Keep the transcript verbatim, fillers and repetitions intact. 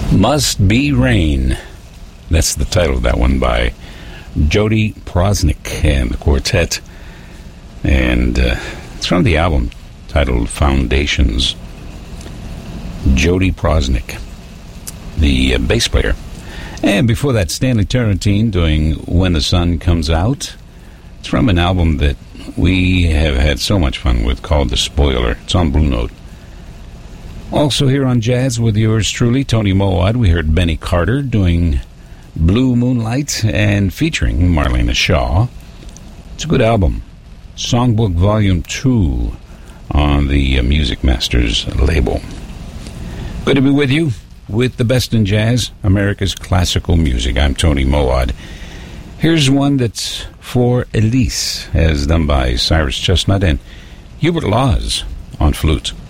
Must Be Rain. That's the title of that one by Jody Prosnick and the quartet. And uh, it's from the album titled Foundations. Jody Prosnick, the uh, bass player. And before that, Stanley Turrentine doing When the Sun Comes Out. It's from an album that we have had so much fun with called The Spoiler. It's on Blue Note. Also here on Jazz with yours truly, Tony Mowat, we heard Benny Carter doing Blue Moonlight and featuring Marlena Shaw. It's a good album. Songbook Volume two on the uh, Music Masters label. Good to be with you with the best in jazz, America's classical music. I'm Tony Mowat. Here's one that's for Elise, as done by Cyrus Chestnut and Hubert Laws on flute.